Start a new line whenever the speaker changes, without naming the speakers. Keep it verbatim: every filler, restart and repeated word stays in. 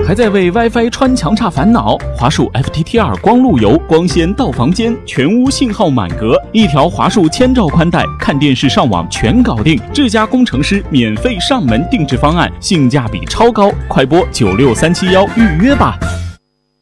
还在为 WiFi 穿墙差烦恼？华数 F T T 二光路由，光纤到房间，全屋信号满格，一条华数千兆宽带，看电视上网全搞定。智家工程师免费上门定制方案，性价比超高，快拨九六三七幺预约吧。